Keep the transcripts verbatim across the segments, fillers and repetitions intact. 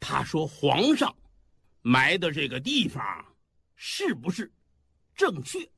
他说皇上埋的这个地方是不是正确？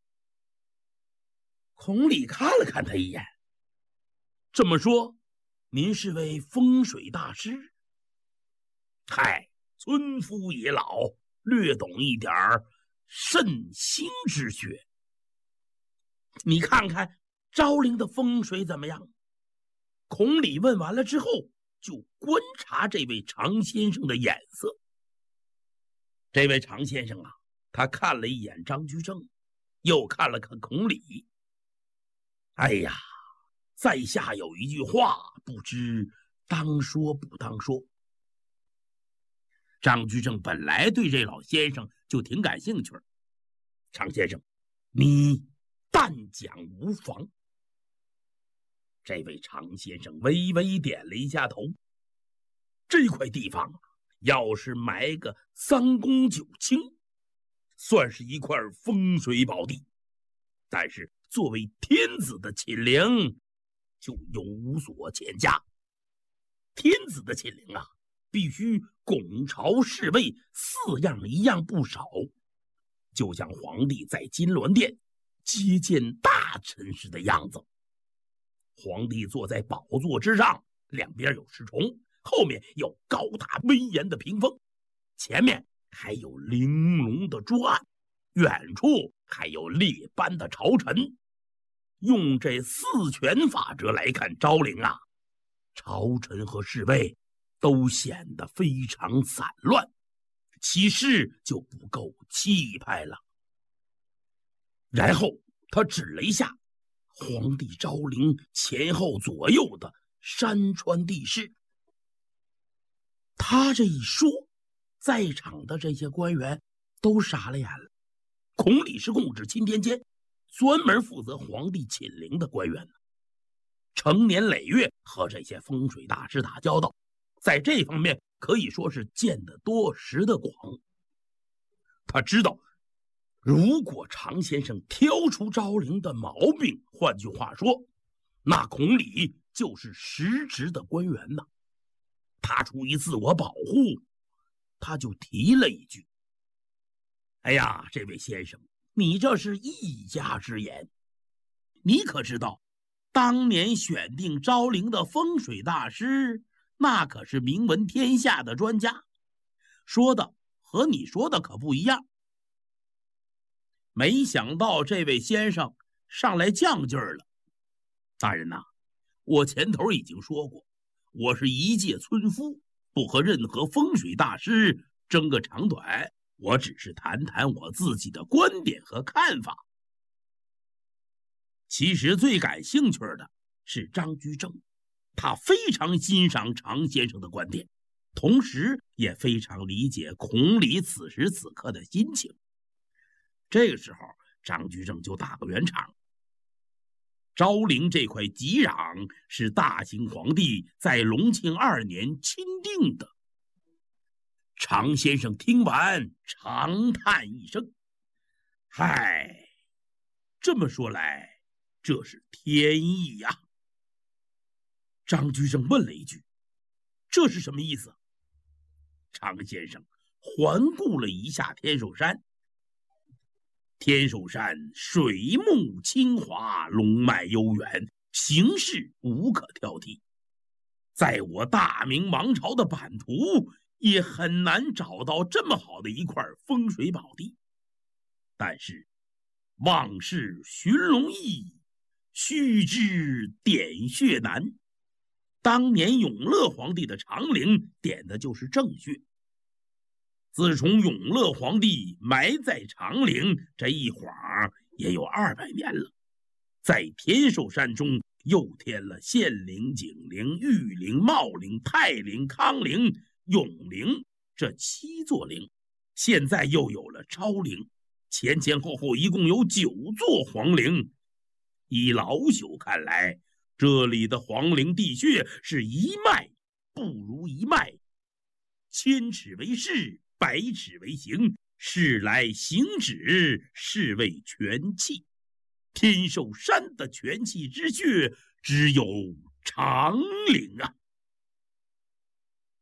孔鲤看了看他一眼，这么说，您是位风水大师？嗨，村夫也老，略懂一点儿慎星之学。你看看昭陵的风水怎么样？孔鲤问完了之后，就观察这位常先生的眼色。这位常先生啊，他看了一眼张居正，又看了看孔鲤。哎呀，在下有一句话，不知当说不当说。张居正本来对这老先生就挺感兴趣，常先生，你但讲无妨。这位常先生微微点了一下头。这块地方要是埋个三公九卿，算是一块风水宝地，但是作为天子的寝陵，就有所欠佳。天子的寝陵啊，必须拱朝侍卫四样一样不少，就像皇帝在金銮殿接见大臣时的样子。皇帝坐在宝座之上，两边有侍从，后面有高大威严的屏风，前面还有玲珑的桌案，远处还有列班的朝臣。用这四权法则来看昭陵啊，朝臣和侍卫都显得非常散乱，其实就不够气派了。然后他指了一下皇帝昭陵前后左右的山川地势。他这一说，在场的这些官员都傻了眼了。孔鲤是供职钦天监，专门负责皇帝寝陵的官员呢，成年累月和这些风水大师打交道，在这方面可以说是见得多识得广。他知道，如果常先生挑出昭陵的毛病，换句话说，那孔鲤就是实职的官员呐。他出于自我保护，他就提了一句：哎呀，这位先生，你这是一家之言。你可知道，当年选定昭陵的风水大师，那可是名闻天下的专家，说的和你说的可不一样。没想到这位先生上来犟劲儿了。大人呐、啊，我前头已经说过，我是一介村夫，不和任何风水大师争个长短，我只是谈谈我自己的观点和看法。其实最感兴趣的是张居正，他非常欣赏常先生的观点，同时也非常理解孔鲤此时此刻的心情。这个时候，张居正就打个圆场。昭陵这块吉壤是大清皇帝在隆庆二年钦定的。常先生听完长叹一声：嗨，这么说来，这是天意呀、啊。张居正问了一句：这是什么意思？常先生环顾了一下天寿山。天寿山水木清华，龙脉悠远，形势无可挑剔。在我大明王朝的版图，也很难找到这么好的一块风水宝地。但是往事寻龙易，须知点穴难。当年永乐皇帝的长陵点的就是正穴。自从永乐皇帝埋在长陵，这一晃也有二百年了。在天寿山中又添了献陵、景陵、玉陵、茂陵、泰陵、康陵、永陵这七座陵，现在又有了昭陵，前前后后一共有九座皇陵。以老朽看来，这里的皇陵地穴是一脉不如一脉，千尺为势，百尺为形，势来行止，是谓全气。天寿山的全气之穴只有长陵啊！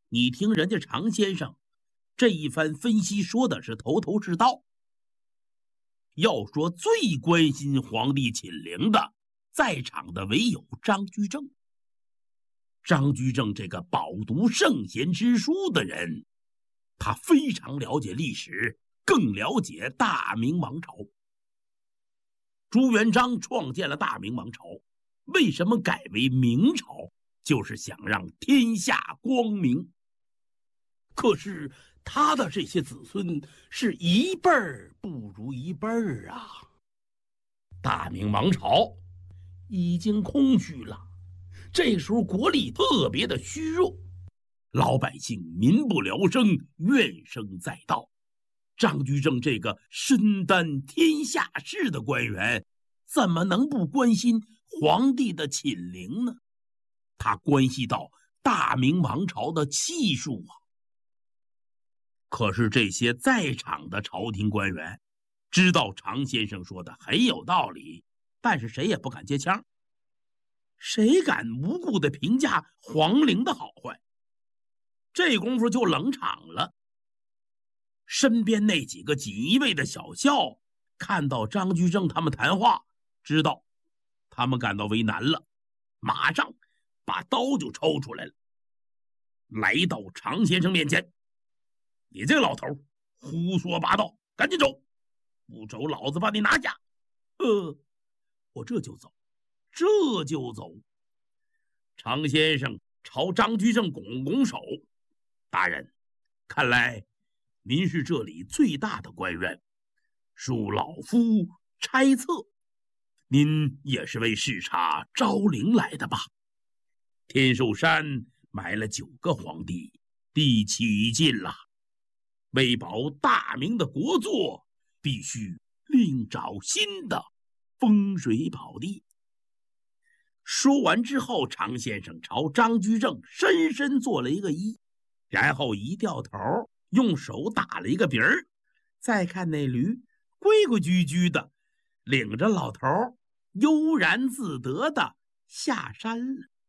你听人家常先生这一番分析说的是头头是道。要说最关心皇帝寝陵的，在场的唯有张居正。张居正这个饱读圣贤之书的人，他非常了解历史，更了解大明王朝。朱元璋创建了大明王朝，为什么改为明朝？就是想让天下光明。可是他的这些子孙是一辈儿不如一辈儿啊！大明王朝已经空虚了，这时候国力特别的虚弱，老百姓民不聊生，怨声载道。张居正这个身担天下事的官员，怎么能不关心皇帝的寝陵呢？他关系到大明王朝的气数啊。可是这些在场的朝廷官员知道常先生说的很有道理，但是谁也不敢接腔，谁敢无故的评价皇陵的好坏？这功夫就冷场了。身边那几个锦衣卫的小校看到张居正他们谈话，知道他们感到为难了，马上把刀就抽出来了，来到常先生面前。你这个老头胡说八道，赶紧走，不走老子把你拿下。呃，我这就走，这就走。常先生朝张居正拱拱手，大人，看来您是这里最大的官员，恕老夫猜测，您也是为视察昭陵来的吧？天寿山埋了九个皇帝，第七尽了。为保大明的国祚，必须另找新的风水宝地。说完之后，常先生朝张居正深深做了一个揖，然后一掉头，用手打了一个鼻儿。再看那驴，规规矩矩的领着老头悠然自得的下山了。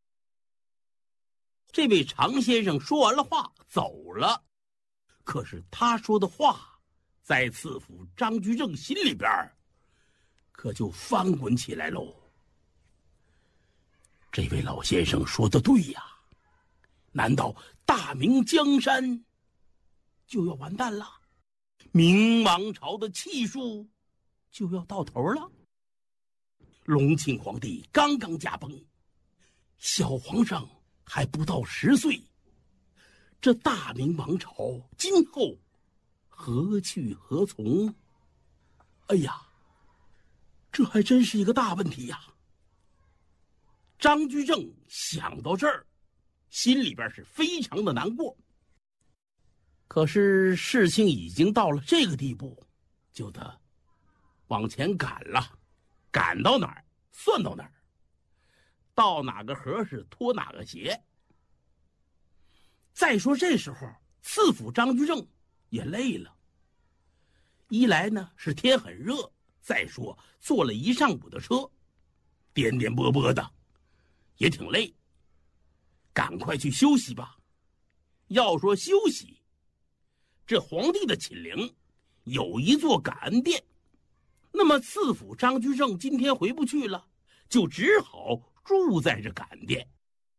这位常先生说完了话走了，可是他说的话在赐府张居正心里边可就翻滚起来喽。这位老先生说的对呀，难道大明江山就要完蛋了？明王朝的气数就要到头了？隆庆皇帝刚刚驾崩，小皇上还不到十岁，这大明王朝今后何去何从？哎呀，这还真是一个大问题呀！张居正想到这儿，心里边是非常的难过。可是事情已经到了这个地步，就得往前赶了，赶到哪儿算到哪儿，到哪个河是脱哪个鞋。再说这时候赐府张居正也累了，一来呢是天很热，再说坐了一上午的车，颠颠簸簸的也挺累，赶快去休息吧。要说休息，这皇帝的寝陵有一座感恩殿，那么赐府张居正今天回不去了，就只好住在这感恩殿。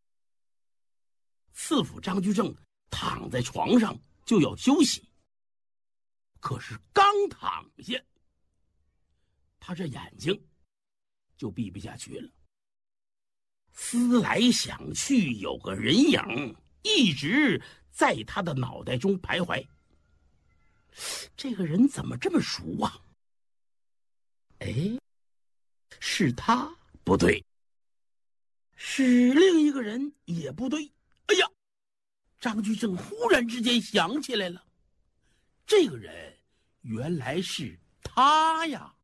赐府张居正躺在床上就要休息，可是刚躺下，他这眼睛就闭不下去了。思来想去，有个人影一直在他的脑袋中徘徊。这个人怎么这么熟啊？哎，是他？不对，是另一个人也不对。哎呀，张居正忽然之间想起来了，这个人原来是他呀！